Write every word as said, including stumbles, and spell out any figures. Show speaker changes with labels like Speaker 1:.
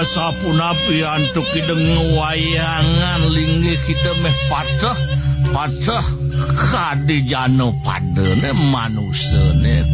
Speaker 1: sapunapi antuk kideng wayangan linggih kita meh patah patah kadijano padene manusane